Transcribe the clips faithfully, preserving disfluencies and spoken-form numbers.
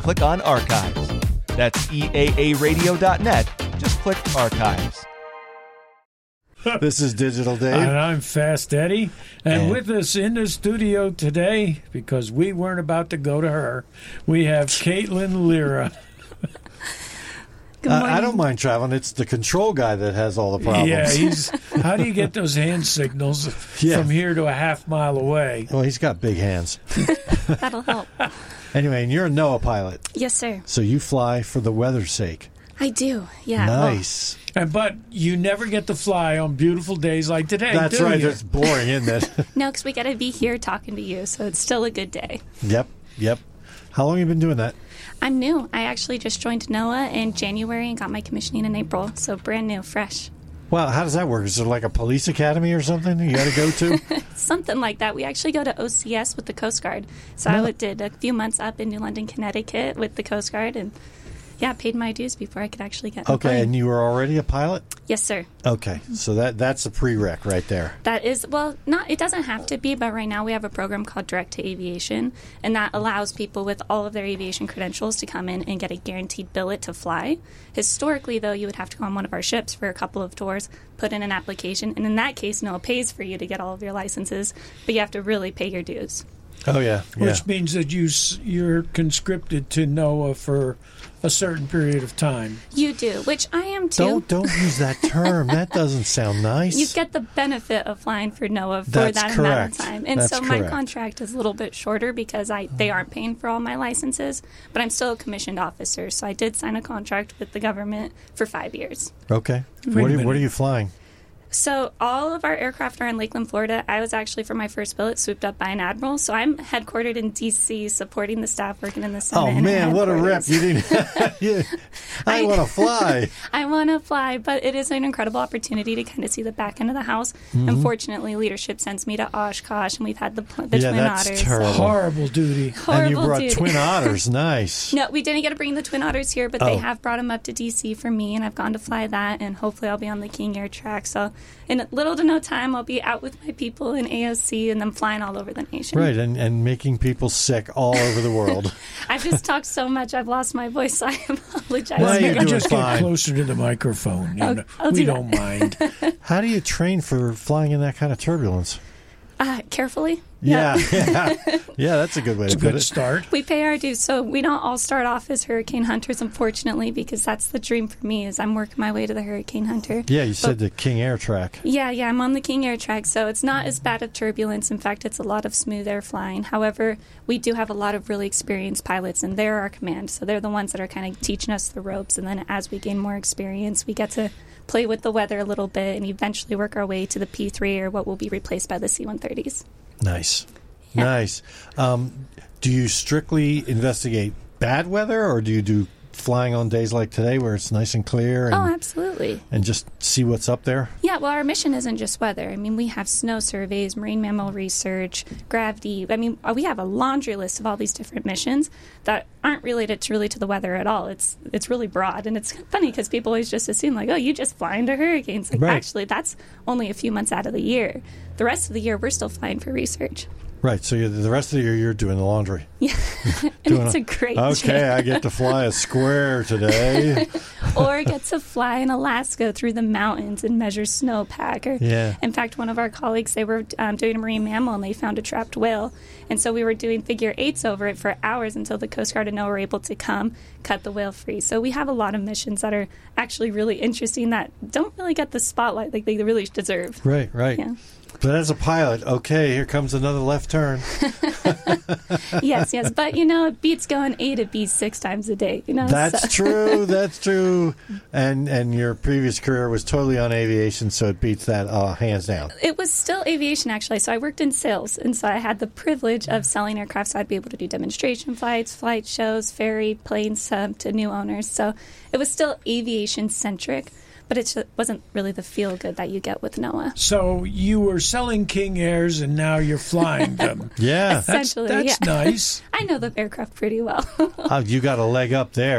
click on Archives. That's E A A radio dot net. Just click Archives. This is Digital Dave. And I'm Fast Eddie. And, And with us in the studio today, because we weren't about to go to her, we have Caitlin Lyra. Uh, I don't mind traveling. It's the control guy that has all the problems. Yeah, he's. How do you get those hand signals Yeah. from here to a half mile away? Well, he's got big hands. That'll help. Anyway, and you're a NOAA pilot, Yes, sir. so you fly for the weather's sake. I do. Yeah. Nice. And but you never get to fly on beautiful days like today. That's do right. you? It's boring, isn't it? Well, no, because we got to be here talking to you, so it's still a good day. Yep. Yep. How long have you been doing that? I'm new. I actually just joined NOAA in January and got my commissioning in April, so brand new, fresh. Well, how does that work? Is there like a police academy or something you got to go to? Something like that. We actually go to O C S with the Coast Guard. So No. I would- did a few months up in New London, Connecticut with the Coast Guard, and yeah, paid my dues before I could actually get in the Okay, plane. and you were already a pilot? Yes, sir. Okay, so that that's a prereq right there. That is, well, not. It doesn't have to be, but right now we have a program called Direct to Aviation, and that allows people with all of their aviation credentials to come in and get a guaranteed billet to fly. Historically, though, you would have to go on one of our ships for a couple of tours, put in an application, and in that case, NOAA pays for you to get all of your licenses, but you have to really pay your dues. Oh, yeah. yeah. Which means that you s- you're conscripted to NOAA for a certain period of time. You do, which I am too. Don't don't use that term. That doesn't sound nice. You get the benefit of flying for NOAA for That's that correct. amount of time. And That's so my correct. contract is a little bit shorter because I they aren't paying for all my licenses, but I'm still a commissioned officer. So I did sign a contract with the government for five years. Okay. Wait What a are, you- what minute. are you flying? So all of our aircraft are in Lakeland, Florida. I was actually, for my first billet, swooped up by an admiral. So I'm headquartered in D C supporting the staff working in the Senate. Oh, and man, what a rep. headquarters. You didn't. yeah. I, I- want to fly. I want to fly, but it is an incredible opportunity to kind of see the back end of the house. Mm-hmm. Unfortunately, leadership sends me to Oshkosh, and we've had the, the Yeah, Twin that's Otters. terrible. Horrible duty. Horrible and you brought duty. twin otters. Nice. No, we didn't get to bring the Twin Otters here, but Oh. they have brought them up to D C for me, and I've gone to fly that, and hopefully I'll be on the King Air track. So in little to no time, I'll be out with my people in A O C and then flying all over the nation. Right, and, and making people sick all over the world. I've just talked so much, I've lost my voice, so I apologize. Well, you're Maybe doing just fine. get closer to the microphone. You I'll- know. I'll we do don't mind. How do you train for flying in that kind of turbulence? Uh, carefully. Yeah, yeah, yeah. That's a good way It's to a put good it. start. We pay our dues, so we don't all start off as hurricane hunters, unfortunately, because that's the dream for me. Is I'm working my way to the hurricane hunter. Yeah, you said the King Air track. Yeah, yeah, I'm on the King Air track, so it's not as bad of turbulence. In fact, it's a lot of smooth air flying. However, we do have a lot of really experienced pilots, and they're our command. So they're the ones that are kind of teaching us the ropes, and then as we gain more experience, we get to play with the weather a little bit and eventually work our way to the P three, or what will be replaced by the C one thirties. Nice, Yeah. nice. Um, do you strictly investigate bad weather, or do you do flying on days like today where it's nice and clear and, Oh, absolutely. and just see what's up there? Yeah, well, our mission isn't just weather. I mean, we have snow surveys, marine mammal research, gravity. I mean, we have a laundry list of all these different missions that aren't related to really to the weather at all. It's it's really broad, and it's funny because people always just assume like, oh, you just fly into hurricanes. Like, Right. actually, that's only a few months out of the year. The rest of the year, we're still flying for research. Right, so you the rest of the year you're doing the laundry. Yeah, and Doing it's a great Okay, job. I get to fly a square today. Or get to fly in Alaska through the mountains and measure snowpack. Or, Yeah. in fact, one of our colleagues, they were um, doing a marine mammal and they found a trapped whale. And so we were doing figure eights over it for hours until the Coast Guard and NOAA were able to come cut the whale free. So we have a lot of missions that are actually really interesting that don't really get the spotlight like they really deserve. Right, right. Yeah. But as a pilot, okay, here comes another left turn. Yes, yes. But, you know, it beats going A to B six times a day. You know, That's so. true. That's true. And and your previous career was totally on aviation, so it beats that uh, hands down. It was still aviation, actually. So I worked in sales, and so I had the privilege of selling aircraft. So I'd be able to do demonstration flights, flight shows, ferry planes um, to new owners. So it was still aviation-centric, but it just wasn't really the feel-good that you get with NOAA. So you were selling King Airs, and now you're flying them. Yeah. That's, Essentially, that's yeah. nice. I know the aircraft pretty well. Uh, you got a leg up there.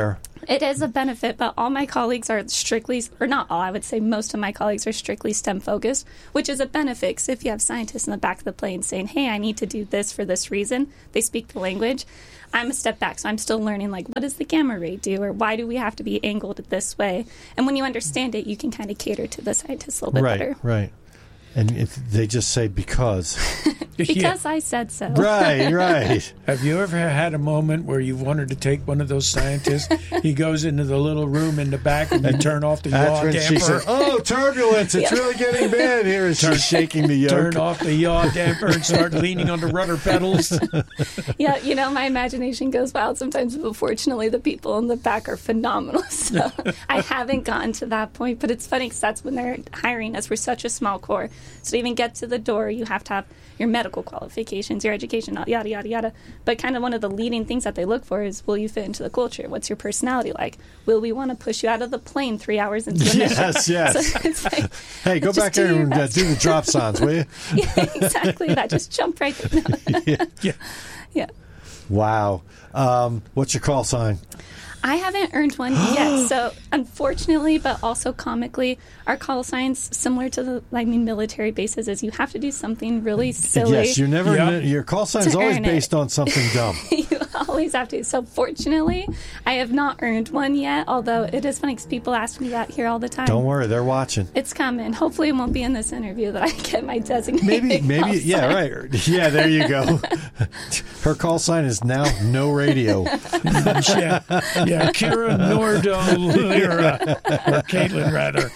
It is a benefit, but all my colleagues are strictly, or not all, I would say most of my colleagues are strictly STEM focused, which is a benefit because if you have scientists in the back of the plane saying, hey, I need to do this for this reason, they speak the language. I'm a step back, so I'm still learning, like, what does the gamma ray do, or why do we have to be angled this way? And when you understand it, you can kind of cater to the scientists a little bit right, better. Right, And if they just say because. Because yeah. I said so. Right, right. Have you ever had a moment where you wanted to take one of those scientists? He goes into the little room in the back and you and turn off the yaw damper. She said, oh, turbulence. It's yeah. really getting bad here. As she's shaking the yoke. Turn off the yaw damper and start leaning on the rudder pedals. Yeah, you know, my imagination goes wild sometimes, but fortunately the people in the back are phenomenal. So I haven't gotten to that point, but it's funny because that's when they're hiring us. We're such a small corps. So to even get to the door, you have to have your medical qualifications, your education, yada, yada, yada. But kind of one of the leading things that they look for is, will you fit into the culture? What's your personality like? Will we want to push you out of the plane three hours into the mission? Yes, yes. So it's like, hey, go back there and uh, do the drop signs, will you? Yeah, exactly that. Just jump right there. No. yeah. yeah. Yeah. Wow. Um, what's your call sign? I haven't earned one yet. So unfortunately, but also comically, our call signs, similar to the I mean, military bases, is you have to do something really silly. Yes, you're never. Yeah. Your call sign is always based it. on something dumb. You always have to. So fortunately, I have not earned one yet. Although it is funny because people ask me that here all the time. Don't worry, they're watching. It's coming. Hopefully, it won't be in this interview that I get my designated. Maybe, maybe, call yeah, sign. right. Yeah, there you go. Her call sign is now no radio. yeah, yeah, Kira Nordo Lyra, or Caitlin rather.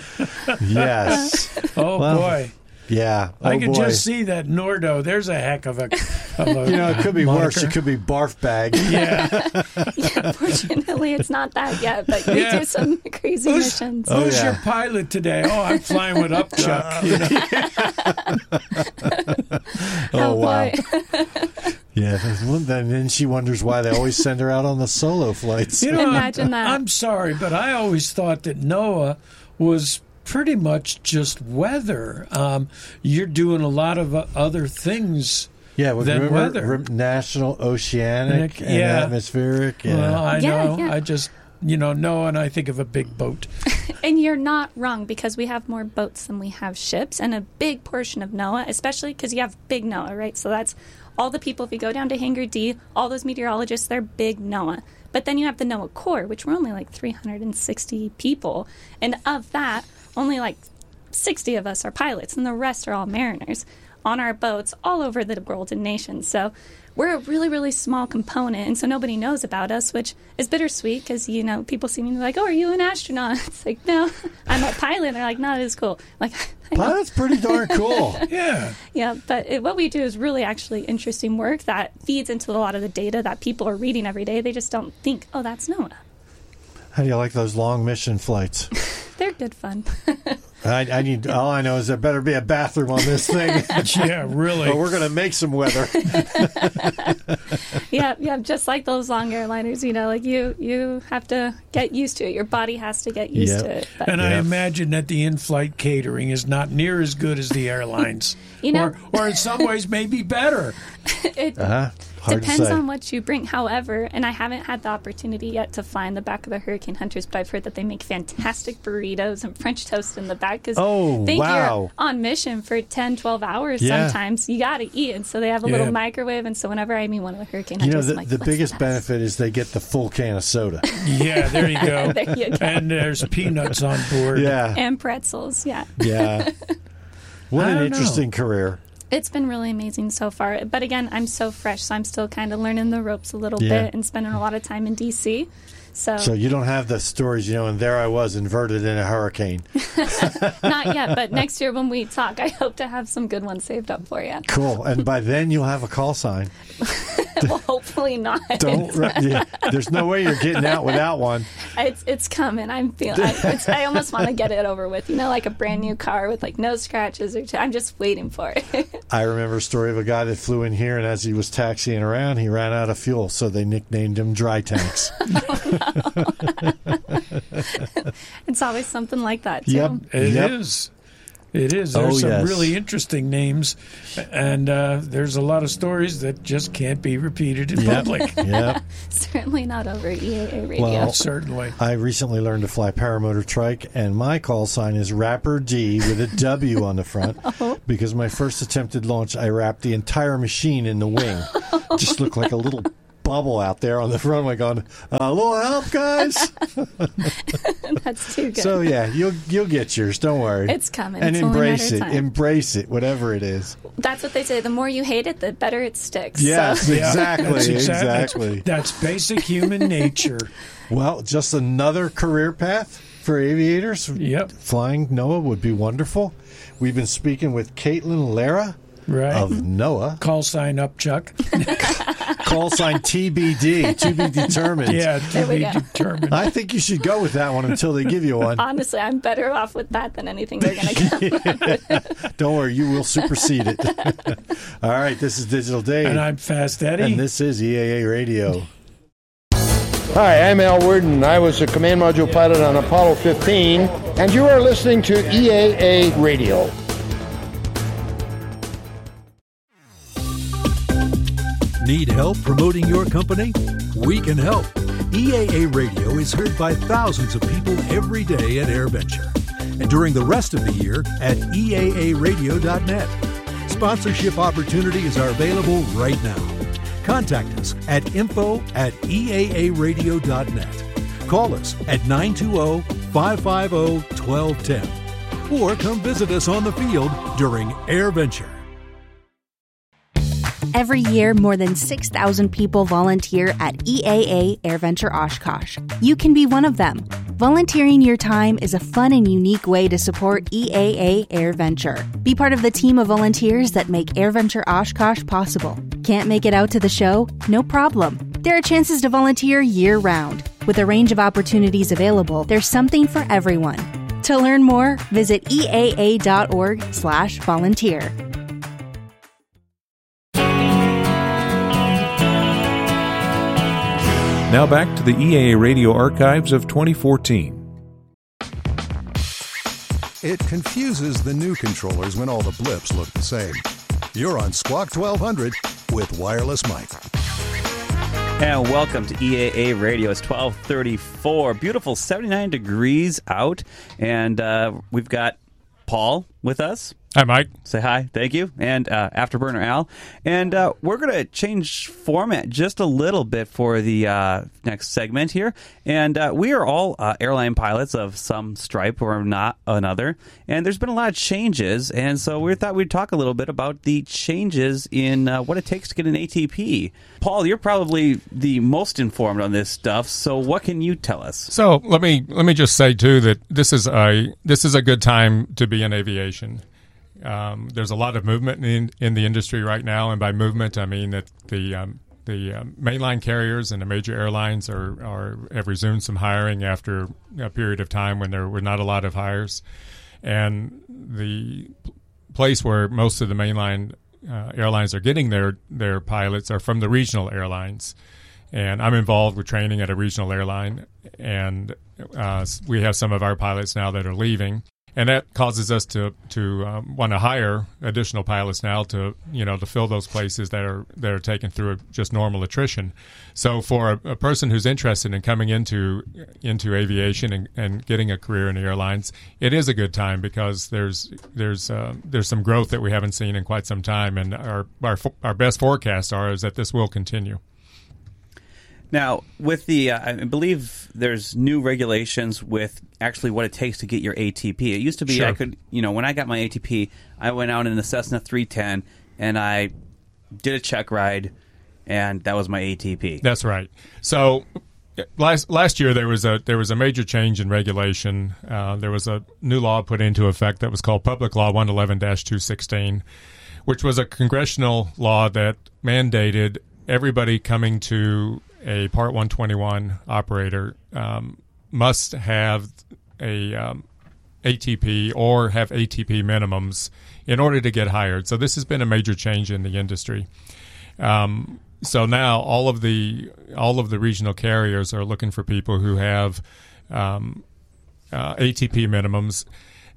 Yes. Oh well, boy. Yeah. Oh, I can boy. just see that Nordo. There's a heck of a. Of a you know, it could be moniker. worse. It could be barf bag. Yeah. Yeah, fortunately, it's not that yet, but we Yeah. do some crazy Who's, missions. Oh, who's yeah. your pilot today? Oh, I'm flying with Upchuck. You know? Oh, wow. boy. Yeah. And then she wonders why they always send her out on the solo flights. You know, Imagine that. I'm sorry, but I always thought that NOAA was pretty much just weather. Um, you're doing a lot of uh, other things. Yeah, well, than remember, weather. rem- National Oceanic and Yeah. Atmospheric. Yeah. Well, I Yeah, know. yeah. I just, you know, know, and I think of a big boat. And you're not wrong, because we have more boats than we have ships, and a big portion of NOAA, especially because you have big NOAA, right? So that's all the people. If you go down to Hangar D, all those meteorologists, they're big NOAA. But then you have the NOAA Corps, which we're only like three hundred sixty people. And of that, only like sixty of us are pilots, and the rest are all mariners on our boats all over the world and nations. So we're a really, really small component, and so nobody knows about us, which is bittersweet because, you know, people see me and they're like, oh, are you an astronaut? It's like, no, I'm a pilot. And they're like, no, it is cool. I'm like, I know. Well, that's pretty darn cool. Yeah. Yeah, but it, what we do is really actually interesting work that feeds into a lot of the data that people are reading every day. They just don't think, oh, that's NOAA. How do you like those long mission flights? They're good fun. I, I need. All I know is there better be a bathroom on this thing. Yeah, really. Or we're going to make some weather. Yeah, yeah, just like those long airliners, you know, like you you have to get used to it. Your body has to get used Yep. to it. But, And I Yeah. imagine that the in-flight catering is not near as good as the airlines. You know- or, or in some ways maybe better. it Uh-huh. Hard depends to say. on what you bring. However, and I haven't had the opportunity yet to fly in the back of the Hurricane Hunters, but I've heard that they make fantastic burritos and French toast in the back. Because Oh, think wow. you're on mission for ten, twelve hours Yeah. sometimes. You got to eat. And so they have a Yeah. little microwave. And so whenever I meet one of the Hurricane You know, Hunters, the, I'm like, the "What's biggest best?" benefit is they get the full can of soda. Yeah, there you go. There you go. And there's peanuts on board. Yeah. And pretzels, yeah. Yeah. What I an don't interesting career. It's been really amazing so far. But again, I'm so fresh, so I'm still kind of learning the ropes a little Yeah. bit and spending a lot of time in D C. So, So you don't have the stories, you know, and there I was inverted in a hurricane. not yet, but next year when we talk, I hope to have some good ones saved up for you. Cool. And by then you'll have a call sign. Well, hopefully not. Don't. yeah, there's no way you're getting out without one. It's it's coming. I'm feeling. I, it's, I almost want to get it over with. You know, like a brand new car with like no scratches or. T- I'm just waiting for it. I remember a story of a guy that flew in here, and as he was taxiing around, he ran out of fuel, so they nicknamed him Dry Tanks. It's always something like that too. Yep. It Yep. is. It is. There's Oh, some yes. really interesting names, and uh, there's a lot of stories that just can't be repeated in Yep. public. Yep. Certainly not over E A A radio. Well, Certainly. I recently learned to fly paramotor trike, and my call sign is Rapper D with a W on the front because my first attempted launch, I wrapped the entire machine in the wing. Just looked like a little bubble out there on the front. I'm going, a little help, guys. That's too good. So yeah, you'll you'll get yours. Don't worry. It's coming. And It's only a embrace matter it. of time. Embrace it, whatever it is. That's what they say. The more you hate it, the better it sticks. Yes, So. Yeah, exactly, that's exact- exactly. That's, that's basic human nature. Well, just another career path for aviators. Yep. Flying NOAA would be wonderful. We've been speaking with Caitlin Lara Right. of NOAA. Call sign up, Chuck. Call sign T B D, to be determined. Yeah, to There we be go. determined. I think you should go with that one until they give you one. Honestly, I'm better off with that than anything they're going to come with. Don't worry, you will supersede it. All right, this is Digital Dave. And I'm Fast Eddie. And this is E A A Radio. Hi, I'm Al Worden. I was a command module pilot on Apollo fifteen, and you are listening to E A A Radio. Need help promoting your company? We can help. E A A Radio is heard by thousands of people every day at AirVenture, and during the rest of the year at E A A radio dot net. Sponsorship opportunities are available right now. Contact us at info at E A A radio dot net. Call us at nine two zero, five five zero, one two one zero or come visit us on the field during AirVenture. Every year, more than six thousand people volunteer at E A A AirVenture Oshkosh. You can be one of them. Volunteering your time is a fun and unique way to support E A A AirVenture. Be part of the team of volunteers that make AirVenture Oshkosh possible. Can't make it out to the show? No problem. There are chances to volunteer year-round. With a range of opportunities available, there's something for everyone. To learn more, visit E A A dot org slash volunteer. Now back to the E A A Radio archives of twenty fourteen. It confuses the new controllers when all the blips look the same. You're on Squawk twelve hundred with Wireless Mike. And welcome to E A A Radio. It's twelve thirty-four. Beautiful seventy-nine degrees out. And uh, we've got Paul with us. Hi, Mike. Say hi. Thank you. And uh, Afterburner Al. And uh, we're going to change format just a little bit for the uh, next segment here. And uh, we are all uh, airline pilots of some stripe or not another. And there's been a lot of changes. And so we thought we'd talk a little bit about the changes in uh, what it takes to get an A T P. Paul, you're probably the most informed on this stuff. So what can you tell us? So let me let me just say too that this is a this is a good time to be in aviation. Um, there's a lot of movement in in the industry right now, and by movement I mean that the um, the um, mainline carriers and the major airlines are, are have resumed some hiring after a period of time when there were not a lot of hires, and the place where most of the mainline uh, airlines are getting their their pilots are from the regional airlines, and I'm involved with training at a regional airline, and uh, we have some of our pilots now that are leaving. And that causes us to to um, want to hire additional pilots now to you know to fill those places that are that are taken through just normal attrition. So for a, a person who's interested in coming into into aviation and, and getting a career in the airlines, it is a good time because there's there's uh, there's some growth that we haven't seen in quite some time, and our our our best forecasts are is that this will continue. Now, with the, uh, I believe there's new regulations with actually what it takes to get your A T P. It used to be Sure. I could, you know, when I got my A T P, I went out in the Cessna three ten and I did a check ride, and that was my A T P. That's right. So last last year there was a there was a major change in regulation. Uh, there was a new law put into effect that was called Public Law one eleven dash two sixteen, which was a congressional law that mandated everybody coming to a Part one twenty-one operator um, must have a um, A T P or have A T P minimums in order to get hired. So this has been a major change in the industry. Um, so now all of the all of the regional carriers are looking for people who have um, uh, A T P minimums.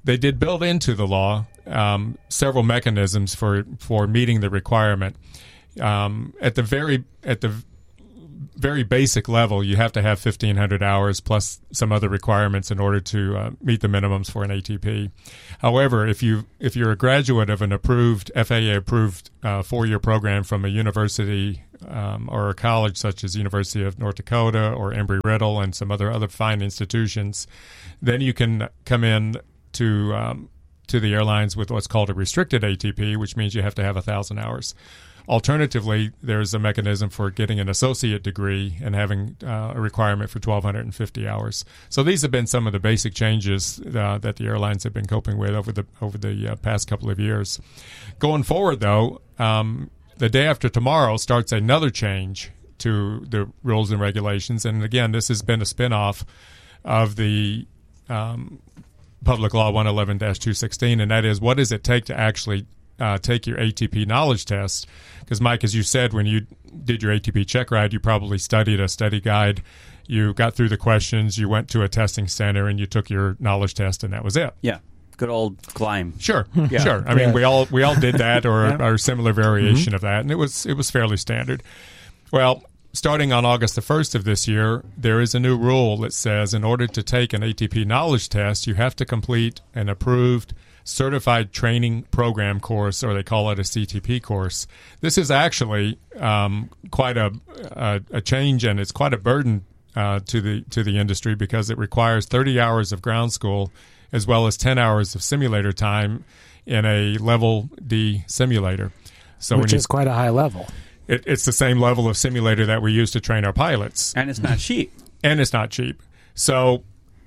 they did build into the law um, several mechanisms for, for meeting the requirement. Um, at the very at the very basic level, you have to have fifteen hundred hours plus some other requirements in order to uh, meet the minimums for an A T P. However, if you if you're a graduate of an approved F A A approved uh, four-year program from a university um, or a college such as University of North Dakota or Embry-Riddle and some other other fine institutions, then you can come in to um, to the airlines with what's called a restricted A T P, which means you have to have a thousand hours. Alternatively, there's a mechanism for getting an associate degree and having uh, a requirement for twelve fifty hours. So these have been some of the basic changes uh, that the airlines have been coping with over the over the uh, past couple of years. Going forward, though, um, the day after tomorrow starts another change to the rules and regulations. And again, this has been a spinoff of the um, Public Law one eleven dash two sixteen, and that is, what does it take to actually Uh, take your A T P knowledge test? Because, Mike, as you said, when you did your A T P check ride, you probably studied a study guide, you got through the questions, you went to a testing center, and you took your knowledge test, and that was it. Yeah, good old climb. Sure, yeah. sure. I mean, yeah. we all we all did that, or, yeah. or a similar variation mm-hmm. of that, and it was it was fairly standard. Well, starting on August the first of this year, there is a new rule that says in order to take an A T P knowledge test, you have to complete an approved Certified Training Program course, or they call it a C T P course. This is actually um, quite a, a a change, and it's quite a burden uh, to the to the industry because it requires thirty hours of ground school as well as ten hours of simulator time in a level D simulator. So which when is you, quite a high level. It, it's the same level of simulator that we use to train our pilots, and it's not cheap. And it's not cheap. So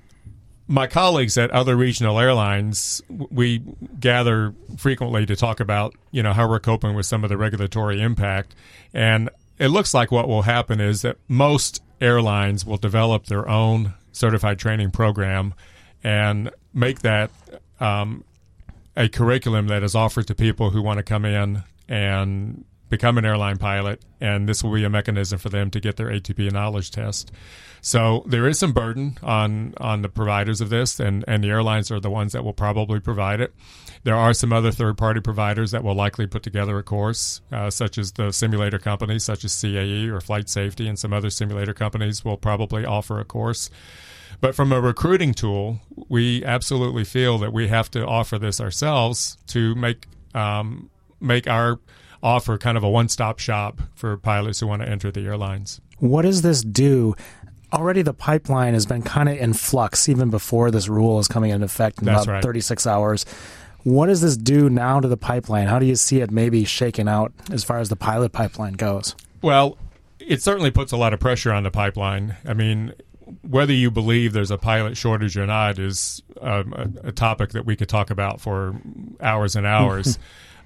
my colleagues at other regional airlines, we gather frequently to talk about, you know, how we're coping with some of the regulatory impact. And it looks like what will happen is that most airlines will develop their own certified training program and make that um, a curriculum that is offered to people who want to come in and become an airline pilot, and this will be a mechanism for them to get their A T P knowledge test. So there is some burden on, on the providers of this, and, and the airlines are the ones that will probably provide it. There are some other third-party providers that will likely put together a course, uh, such as the simulator companies, such as C A E or Flight Safety, and some other simulator companies will probably offer a course. But from a recruiting tool, we absolutely feel that we have to offer this ourselves to make um, make our offer kind of a one-stop shop for pilots who want to enter the airlines. What does this do? Already the pipeline has been kind of in flux even before this rule is coming into effect in That's about right. thirty-six hours. What does this do now to the pipeline? How do you see it maybe shaking out as far as the pilot pipeline goes? Well, it certainly puts a lot of pressure on the pipeline. I mean, whether you believe there's a pilot shortage or not is um, a, a topic that we could talk about for hours and hours.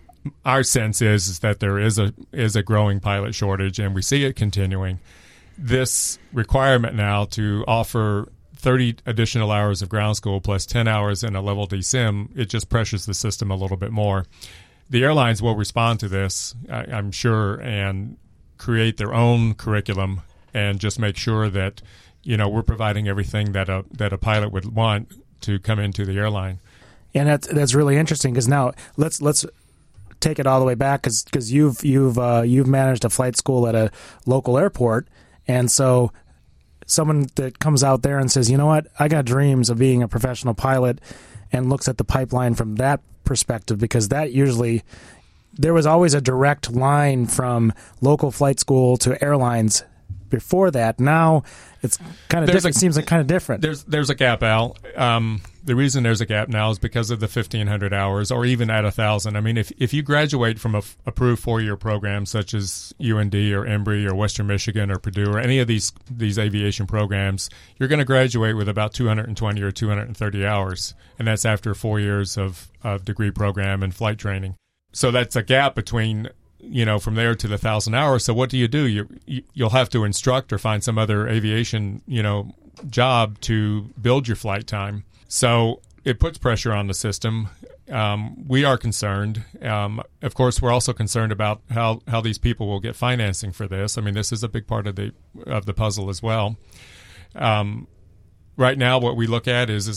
Our sense is, is that there is a is a growing pilot shortage, and we see it continuing. This requirement now to offer thirty additional hours of ground school plus ten hours in a level D sim, it just pressures the system a little bit more. The airlines will respond to this, I, I'm sure, and create their own curriculum and just make sure that, you know, we're providing everything that a that a pilot would want to come into the airline. And that's that's really interesting because now let's let's. take it all the way back because you've you've uh, you've managed a flight school at a local airport, and so someone that comes out there and says, you know what, I got dreams of being a professional pilot, and looks at the pipeline from that perspective, because that usually there was always a direct line from local flight school to airlines before that. Now it's kind of There's different. A, it seems like kind of different. There's there's a gap, Al. Um, the reason there's a gap now is because of the fifteen hundred hours, or even at one thousand. I mean, if if you graduate from a f- approved four-year program such as U N D or Embry or Western Michigan or Purdue or any of these these aviation programs, you're going to graduate with about two hundred twenty or two hundred thirty hours, and that's after four years of, of degree program and flight training. So that's a gap between, you know, from there to the thousand hours. So what do you do? You, you you'll have to instruct or find some other aviation, you know, job to build your flight time. So it puts pressure on the system. Um, we are concerned. Um, of course, we're also concerned about how, how these people will get financing for this. I mean, this is a big part of the of the puzzle as well. Um, right now, what we look at is, is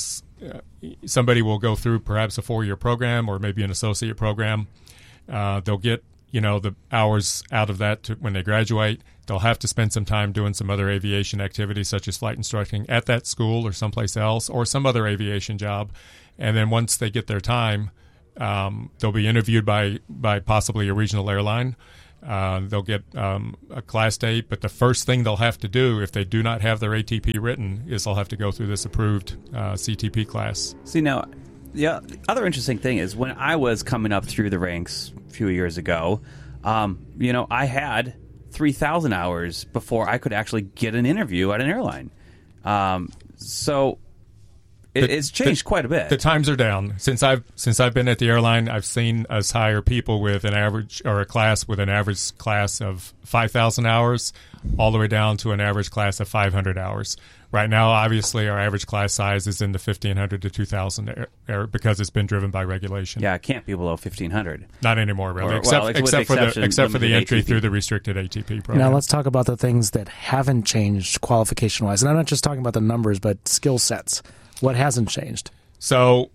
uh, somebody will go through perhaps a four-year program or maybe an associate program. Uh, they'll get, you know, the hours out of that to, when they graduate. They'll have to spend some time doing some other aviation activities such as flight instructing at that school or someplace else or some other aviation job. And then once they get their time, um, they'll be interviewed by, by possibly a regional airline. Uh, they'll get um, a class date, but the first thing they'll have to do if they do not have their A T P written is they'll have to go through this approved uh, C T P class. See, now, the other interesting thing is when I was coming up through the ranks a few years ago, um, you know, I had three thousand hours before I could actually get an interview at an airline. Um, so it, The- it's changed the- quite a bit. The times are down. Since I've since I've been at the airline, I've seen us hire people with an average or a class with an average class of five thousand hours, all the way down to an average class of five hundred hours. Right now, obviously, our average class size is in the fifteen hundred to two thousand air, air, because it's been driven by regulation. Yeah, it can't be below fifteen hundred. Not anymore, really, Or- except well, with except for exception- the except for the limited entry A T P. through the restricted A T P program. Now let's talk about the things that haven't changed qualification-wise. And I'm not just talking about the numbers, but skill sets. What hasn't changed? So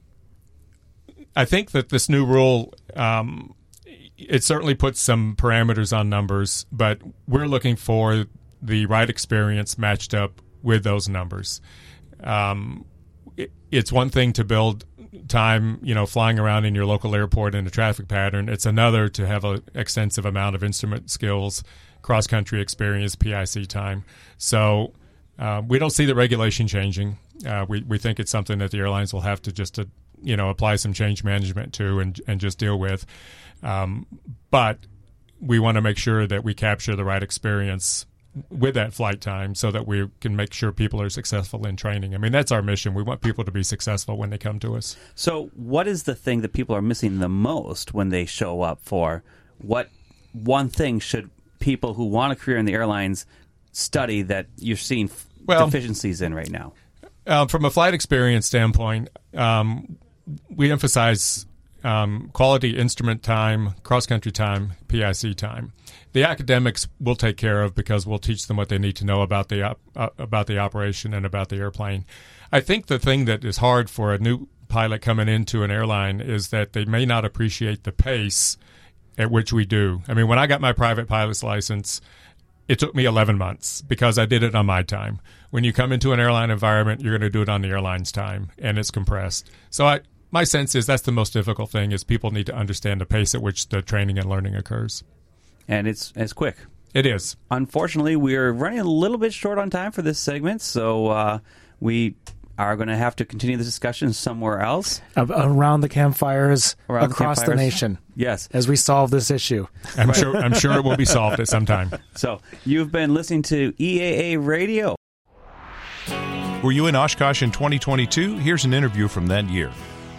I think that this new rule, um, it certainly puts some parameters on numbers, but we're looking for the right experience matched up with those numbers. Um, it, it's one thing to build time, you know, flying around in your local airport in a traffic pattern. It's another to have an extensive amount of instrument skills, cross-country experience, P I C time. So uh, we don't see the regulation changing. Uh, we, we think it's something that the airlines will have to just, to, you know, apply some change management to and, and just deal with. Um, but we want to make sure that we capture the right experience with that flight time so that we can make sure people are successful in training. I mean, that's our mission. We want people to be successful when they come to us. So what is the thing that people are missing the most when they show up for? What one thing should people who want a career in the airlines study that you're seeing f- Well- deficiencies in right now? Uh, from a flight experience standpoint, um, we emphasize um, quality instrument time, cross-country time, P I C time. The academics we'll take care of because we'll teach them what they need to know about the op- uh, about the operation and about the airplane. I think the thing that is hard for a new pilot coming into an airline is that they may not appreciate the pace at which we do. I mean, when I got my private pilot's license, it took me eleven months because I did it on my time. When you come into an airline environment, you're going to do it on the airline's time, and it's compressed. So I, my sense is that's the most difficult thing is people need to understand the pace at which the training and learning occurs. And it's it's quick. It is. Unfortunately, we're running a little bit short on time for this segment, so uh, we are going to have to continue this discussion somewhere else. Around the campfires Around the across the, campfires. nation. Yes. As we solve this issue. I'm sure I'm sure it will be solved at some time. So you've been listening to E A A Radio. Were you in Oshkosh in twenty twenty-two? Here's an interview from that year.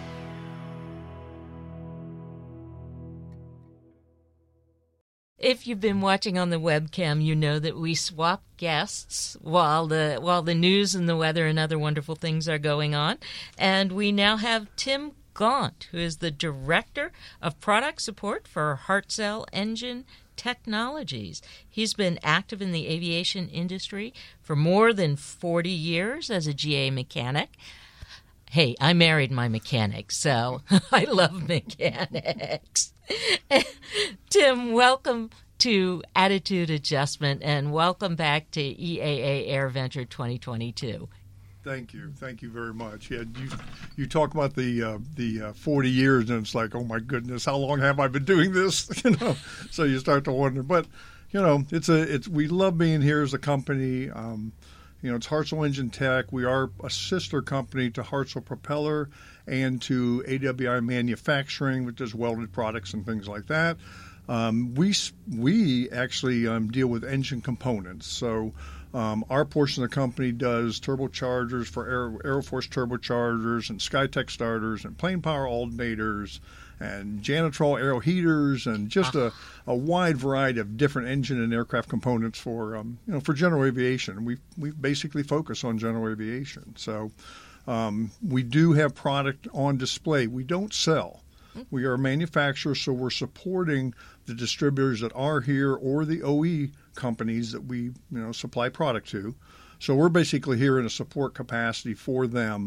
If you've been watching on the webcam, you know that we swap guests while the while the news and the weather and other wonderful things are going on. And we now have Tim Gaunt, who is the Director of Product Support for Hartzell Engine Technologies. He's been active in the aviation industry for more than forty years as a G A mechanic. Hey, I married my mechanic, so I love mechanics. Tim, welcome to Attitude Adjustment, and welcome back to E A A AirVenture twenty twenty-two. Thank you, thank you very much. Yeah, you you talk about the uh, the uh, forty years, and it's like, oh my goodness, how long have I been doing this? You know, so you start to wonder. But you know, it's a it's we love being here as a company. Um, you know, it's Hartzell Engine Tech. We are a sister company to Hartzell Propeller and to A W I Manufacturing, which does welded products and things like that. Um, we we actually um, deal with engine components. So um, our portion of the company does turbochargers for Air, Aeroforce turbochargers and Skytech starters and plane power alternators and Janitrol aero heaters and just a, a wide variety of different engine and aircraft components for um, you know for general aviation. We we basically focus on general aviation. So um, we do have product on display. We don't sell. We are a manufacturer, so we're supporting the distributors that are here or the O E companies that we you know supply product to. So we're basically here in a support capacity for them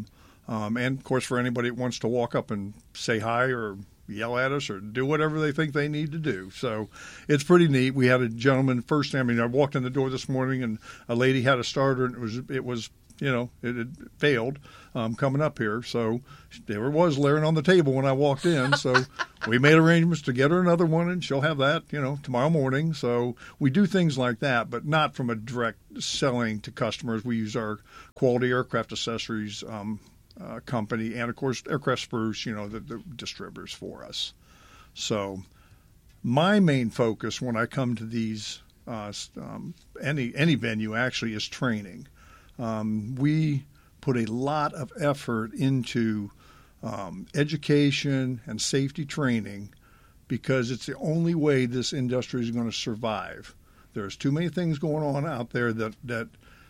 Um, and, of course, for anybody that wants to walk up and say hi or yell at us or do whatever they think they need to do. So it's pretty neat. We had a gentleman first. I mean, I walked in the door this morning and a lady had a starter, and it was it was you know it had failed um, coming up here. So there it was laying on the table when I walked in. So we made arrangements to get her another one, and she'll have that you know tomorrow morning. So we do things like that, but not from a direct selling to customers. We use our Quality Aircraft Accessories Um, Uh, company, and of course Aircraft Spruce, you know, the, the distributors for us. So my main focus when I come to these uh, um, any any venue actually is training. Um, we put a lot of effort into um, education and safety training because it's the only way this industry is going to survive. There's too many things going on out there that that,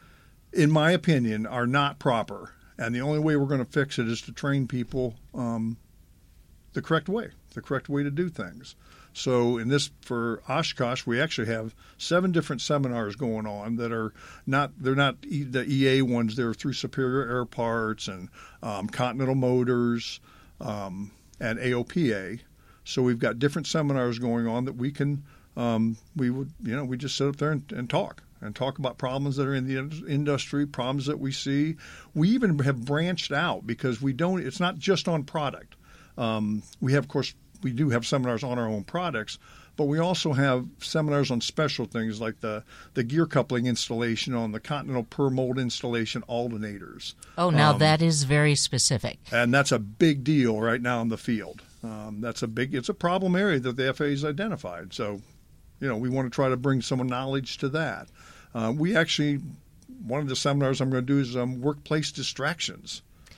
in my opinion, are not proper. And the only way we're going to fix it is to train people um, the correct way, the correct way to do things. So in this, for Oshkosh, we actually have seven different seminars going on that are not, they're not the E A ones, they're through Superior Air Parts and um, Continental Motors um, and A O P A. So we've got different seminars going on that we can, um, we would, you know, we just sit up there and, and talk. and talk about problems that are in the industry, problems that we see. We even have branched out because we don't, it's not just on product. Um, we have, of course, we do have seminars on our own products, but we also have seminars on special things like the, the gear coupling installation on the Continental per mold installation alternators. Oh, now um, that is very specific. And that's a big deal right now in the field. Um, that's a big, it's a problem area that the F A A has identified. So, you know, we want to try to bring some knowledge to that. Uh, we actually, one of the seminars I'm going to do is um, workplace distractions.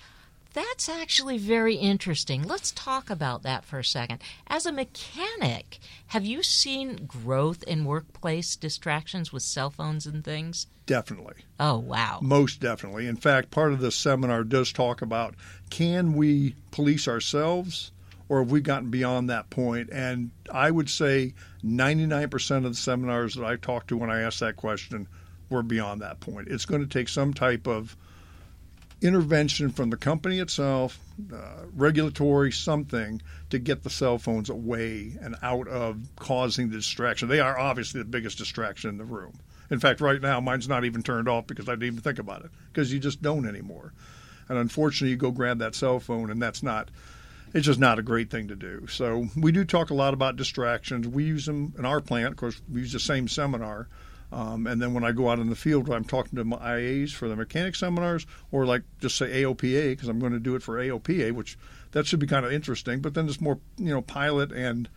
That's actually very interesting. Let's talk about that for a second. As a mechanic, have you seen growth in workplace distractions with cell phones and things? Definitely. Oh, wow. Most definitely. In fact, part of the seminar does talk about, can we police ourselves, or have we gotten beyond that point? And I would say ninety-nine percent of the seminars that I talk to when I ask that question were beyond that point. It's going to take some type of intervention from the company itself, uh, regulatory something, to get the cell phones away and out of causing the distraction. They are obviously the biggest distraction in the room. In fact, right now, mine's not even turned off because I didn't even think about it, because you just don't anymore. And unfortunately, you go grab that cell phone, and that's not – it's just not a great thing to do. So we do talk a lot about distractions. We use them in our plant. Of course, we use the same seminar. Um, and then when I go out in the field, I'm talking to my I As for the mechanic seminars, or like just say A O P A, because I'm going to do it for A O P A, which that should be kind of interesting. But then it's more, you know, pilot and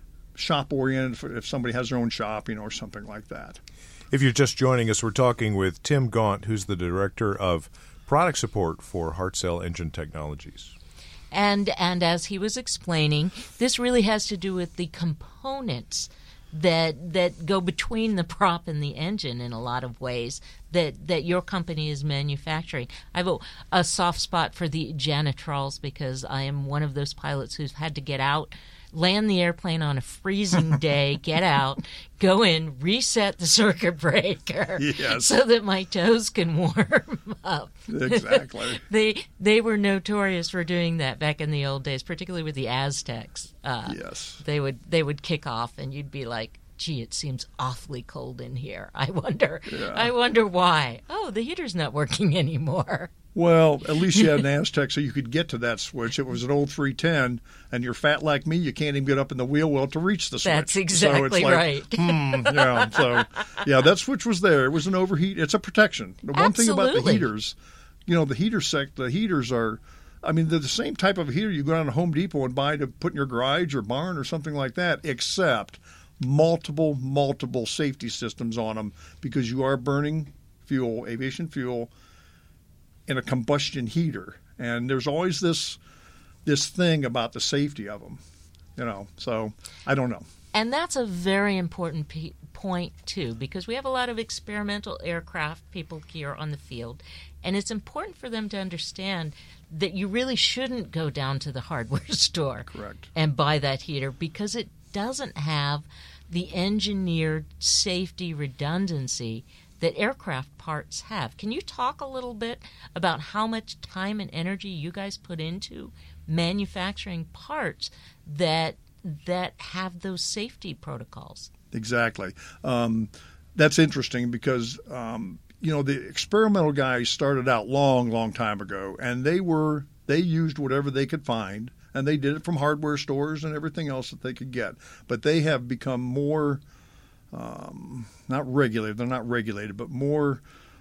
shop oriented for if somebody has their own shop, you know, or something like that. If you're just joining us, we're talking with Tim Gaunt, who's the Director of Product Support for Hartzell Engine Technologies. And and as he was explaining, this really has to do with the components that that go between the prop and the engine in a lot of ways that, that your company is manufacturing. I have a, a soft spot for the Janitrals because I am one of those pilots who's had to get out, land the airplane on a freezing day, get out, go in, reset the circuit breaker yes. so that my toes can warm up. Exactly. they they were notorious for doing that back in the old days, particularly with the Aztecs. Uh, yes. They would they would kick off, and you'd be like, gee, it seems awfully cold in here. I wonder, yeah. I wonder why. Oh, the heater's not working anymore. Well, at least you had an Aztec so you could get to that switch. It was an old three ten, and you're fat like me, you can't even get up in the wheel well to reach the switch. That's exactly so it's like, right. hmm, yeah, so, yeah, that switch was there. It was an overheat. It's a protection. The one Absolutely. thing about the heaters, you know, the heater sec, the heaters are, I mean, they're the same type of heater you go down to Home Depot and buy to put in your garage or barn or something like that, except multiple, multiple safety systems on them because you are burning fuel, aviation fuel, in a combustion heater. And there's always this this thing about the safety of them, you know, so I don't know. And that's a very important p- point, too, because we have a lot of experimental aircraft people here on the field, and it's important for them to understand that you really shouldn't go down to the hardware store Correct. and buy that heater because it doesn't have the engineered safety redundancy that aircraft parts have. Can you talk a little bit about how much time and energy you guys put into manufacturing parts that that have those safety protocols? Exactly. Um, that's interesting because, um, you know, the experimental guys started out long, long time ago, and they were they used whatever they could find, and they did it from hardware stores and everything else that they could get. But they have become more, um, not regulated, they're not regulated, but more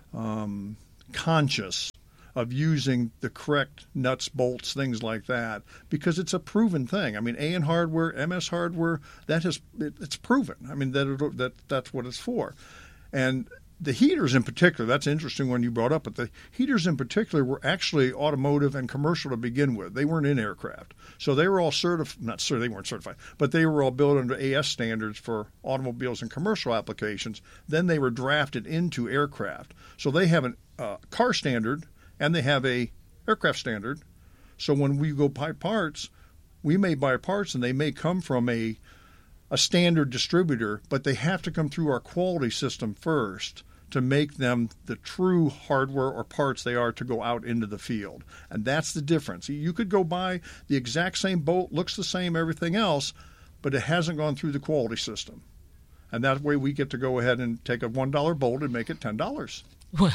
um, conscious of using the correct nuts, bolts, things like that, because it's a proven thing. I mean, A N Hardware, M S Hardware, that has it, it's proven. I mean, that that that's what it's for. And the heaters in particular, that's interesting when you brought up, but the heaters in particular were actually automotive and commercial to begin with. They weren't in aircraft. So they were all certified, not certified, they weren't certified, but they were all built under A S standards for automobiles and commercial applications. Then they were drafted into aircraft. So they have a uh, car standard and they have a aircraft standard. So when we go buy parts, we may buy parts and they may come from a a standard distributor, but they have to come through our quality system first to make them the true hardware or parts they are to go out into the field. And that's the difference. You could go buy the exact same bolt, looks the same, everything else, but it hasn't gone through the quality system. And that way we get to go ahead and take a one dollar bolt and make it ten dollars. Well,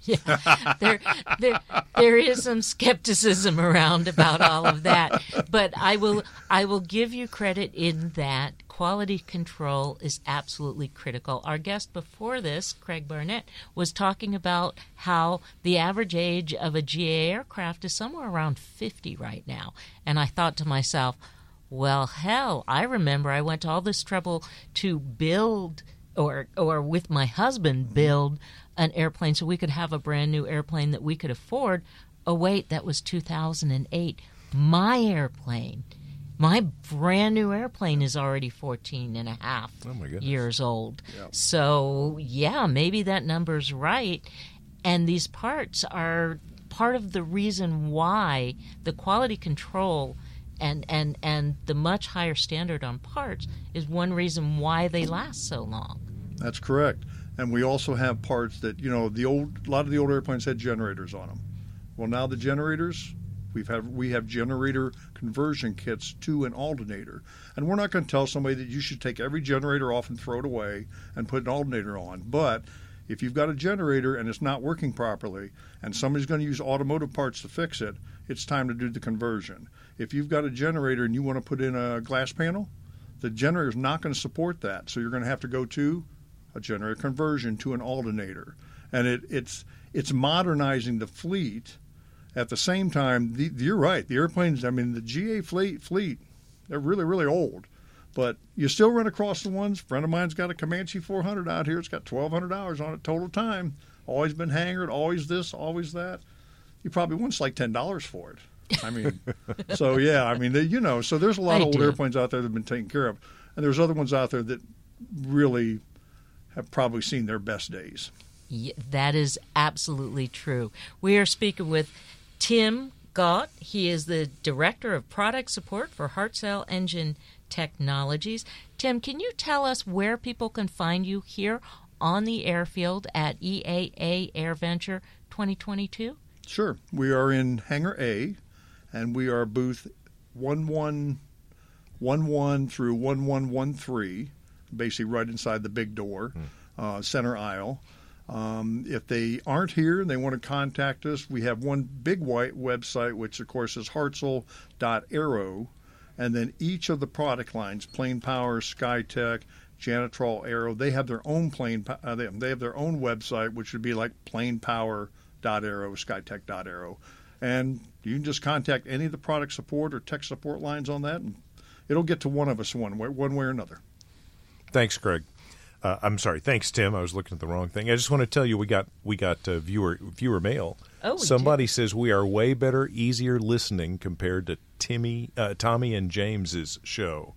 yeah, there, there, there is some skepticism around about all of that, but I will, I will give you credit in that quality control is absolutely critical. Our guest before this, Craig Barnett, was talking about how the average age of a G A aircraft is somewhere around fifty right now, and I thought to myself, well, hell, I remember I went to all this trouble to build, or, or with my husband build an airplane so we could have a brand new airplane that we could afford. Oh, wait, that was two thousand eight. My airplane, my brand new airplane is already fourteen and a half oh my goodness. years old. Yep. So, yeah, maybe that number's right. And these parts are part of the reason why the quality control and, and, and the much higher standard on parts is one reason why they last so long. That's correct. And we also have parts that, you know, the old a lot of the old airplanes had generators on them. Well, now the generators, we've have we have generator conversion kits to an alternator. And we're not going to tell somebody that you should take every generator off and throw it away and put an alternator on. But if you've got a generator and it's not working properly and somebody's going to use automotive parts to fix it, it's time to do the conversion. If you've got a generator and you want to put in a glass panel, the generator is not going to support that. So you're going to have to go to a generator conversion to an alternator. And it, it's it's modernizing the fleet. At the same time, the, you're right, the airplanes, I mean, the G A fleet, fleet, they're really, really old. But you still run across the ones. A friend of mine's got a Comanche four hundred out here. It's got twelve hundred hours on it total time. Always been hangared, always this, always that. You probably want like ten dollars for it. I mean, so yeah, I mean, they, you know, so there's a lot I of old do. airplanes out there that have been taken care of. And there's other ones out there that really have probably seen their best days. Yeah, that is absolutely true. We are speaking with Tim Gaunt. He is the Director of Product Support for Hartzell Engine Technologies. Tim, can you tell us where people can find you here on the airfield at E A A AirVenture twenty twenty-two? Sure. We are in Hangar A, and we are booth one one one one through one one one three, basically right inside the big door, hmm. uh, center aisle. Um, if they aren't here and they want to contact us, we have one big white website, which, of course, is hartzell dot aero, and then each of the product lines, Plane Power, SkyTech, Janitrol, Aero, they have their own plane. Uh, they, they have their own website, which would be like plane power dot aero, skytech dot aero. And you can just contact any of the product support or tech support lines on that, and it'll get to one of us one way, one way or another. Thanks, Craig. Uh, I'm sorry. Thanks, Tim. I was looking at the wrong thing. I just want to tell you we got we got uh, viewer viewer mail. Oh, we Somebody did. says we are way better, easier listening compared to Timmy, uh, Tommy and James's show.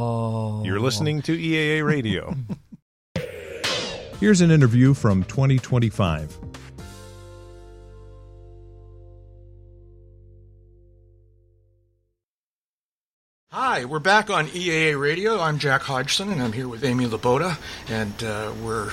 Oh, you're listening to E A A Radio. Here's an interview from twenty twenty-five. Hi, we're back on E A A Radio. I'm Jack Hodgson, and I'm here with Amy Laboda, and uh, we're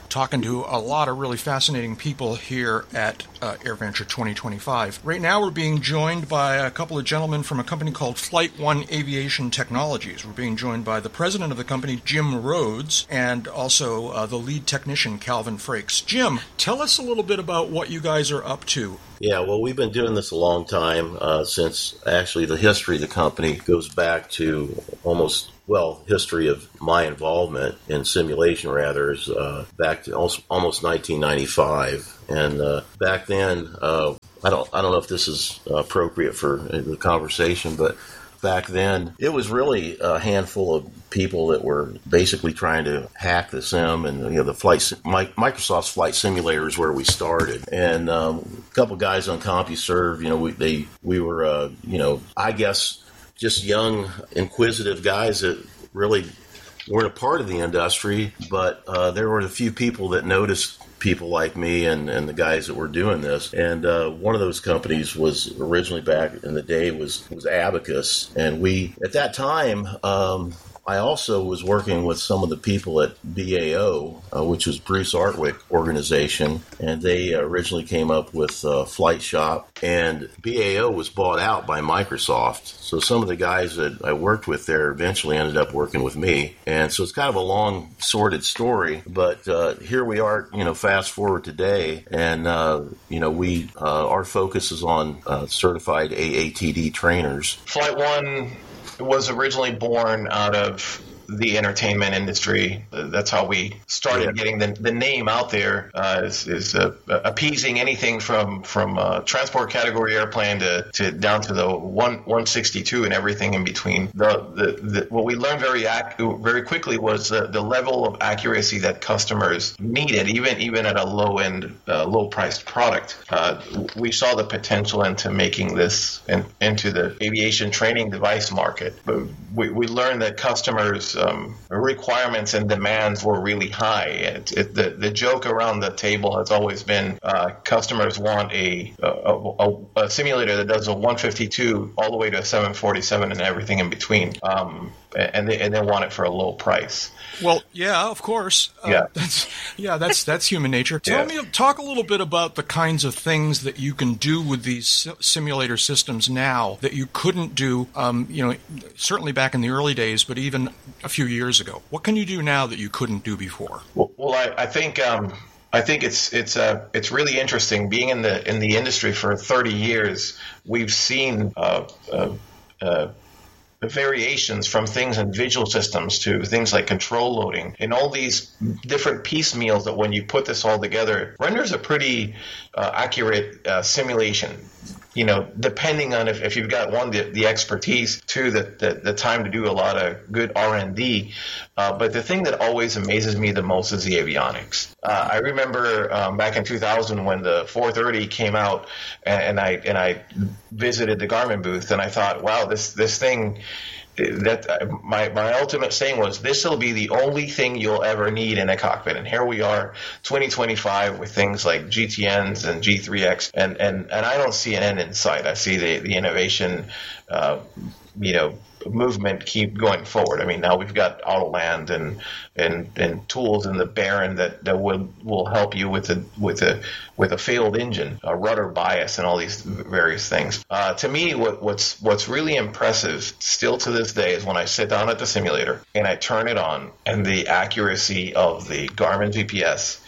talking to a lot of really fascinating people here at uh, AirVenture twenty twenty-five. Right now we're being joined by a couple of gentlemen from a company called Flight One Aviation Technologies. We're being joined by the president of the company, Jim Rhodes, and also uh, the lead technician, Calvin Frakes. Jim, tell us a little bit about what you guys are up to. Yeah, well, we've been doing this a long time, uh, since actually the history of the company goes back to almost, well, history of my involvement in simulation, rather, is uh, back to almost, almost nineteen ninety-five. And uh, back then, uh, I don't, I don't know if this is appropriate for the conversation, but back then, it was really a handful of people that were basically trying to hack the sim, and you know the flight Microsoft's flight simulator is where we started, and um, a couple guys on CompuServe, you know, we they we were uh, you know I guess just young, inquisitive guys that really weren't a part of the industry, but uh, there were a few people that noticed people like me and, and the guys that were doing this. And uh, one of those companies was originally back in the day was, was Abacus. And we, at that time, um, I also was working with some of the people at B A O, uh, which was Bruce Artwick organization, and they originally came up with uh, Flight Shop, and B A O was bought out by Microsoft. So some of the guys that I worked with there eventually ended up working with me, and so it's kind of a long, sordid story, but uh, here we are, you know, fast forward today, and, uh, you know, we, uh, our focus is on uh, certified A A T D trainers. Flight One was originally born out of the entertainment industry. That's how we started yeah. getting the, the name out there, uh, is, is uh, appeasing anything from from uh, transport category airplane to, to down to the one one sixty-two and everything in between. The, the, the what we learned very ac- very quickly was the, the level of accuracy that customers needed, even even at a low end, uh, low priced product. Uh, we saw the potential into making this in, into the aviation training device market. But we we learned that customers Um, requirements and demands were really high. It, it, the, the joke around the table has always been uh, customers want a, a, a, a simulator that does a one fifty-two all the way to a seven forty-seven and everything in between, um, and, they, and they want it for a low price. Well, yeah, of course. Uh, yeah, that's, yeah, that's that's human nature. Tell yeah. me, talk a little bit about the kinds of things that you can do with these simulator systems now that you couldn't do, um, you know, certainly back in the early days, but even a few years ago. What can you do now that you couldn't do before? Well, well I, I think. Um I think it's it's uh, it's really interesting. Being in the in the industry for thirty years, we've seen uh, uh, uh, variations from things in visual systems to things like control loading and all these different piecemeals that when you put this all together renders a pretty uh, accurate uh, simulation. You know, depending on if, if you've got, one, the, the expertise, two, the, the, the time to do a lot of good R and D. Uh, but the thing that always amazes me the most is the avionics. Uh, I remember um, back in two thousand when the four thirty came out, and, and I and I visited the Garmin booth, and I thought, wow, this this thing. That my my ultimate saying was, this will be the only thing you'll ever need in a cockpit. And here we are, twenty twenty-five, with things like G T Ns and G three X, and and and I don't see an end in sight. I see the the innovation, uh, you know, movement keep going forward. I mean, now we've got Autoland and and and tools in the Baron that, that will will help you with a with a with a failed engine, a rudder bias, and all these various things. Uh, to me, what, what's what's really impressive still to this day is when I sit down at the simulator and I turn it on, and the accuracy of the Garmin G P S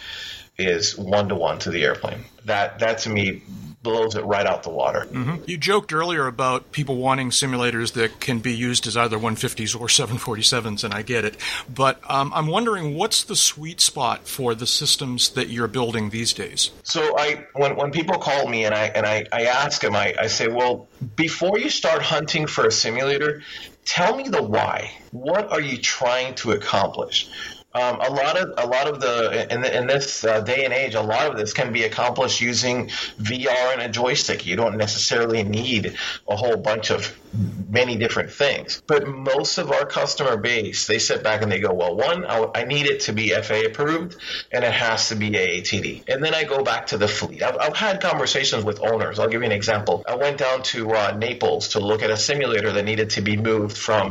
is one to one to the airplane. That that to me blows it right out the water. Mm-hmm. You joked earlier about people wanting simulators that can be used as either one fifties or seven forty-sevens, and I get it. But um, I'm wondering, what's the sweet spot for the systems that you're building these days? So I, when when people call me and I and I, I ask them, I, I say, well, before you start hunting for a simulator, tell me the why. What are you trying to accomplish? Um, a lot of a lot of the in, the, in this uh, day and age, a lot of this can be accomplished using V R and a joystick. You don't necessarily need a whole bunch of many different things. But most of our customer base, they sit back and they go, well, one, I, I need it to be F A A approved, and it has to be A A T D. And then I go back to the fleet. I've, I've had conversations with owners. I'll give you an example. I went down to uh, Naples to look at a simulator that needed to be moved from